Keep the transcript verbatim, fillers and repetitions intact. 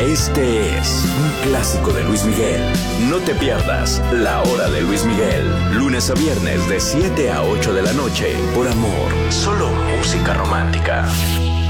Este es un clásico de Luis Miguel. No te pierdas La Hora de Luis Miguel. Lunes a viernes de siete a ocho de la noche. Por amor, solo música romántica.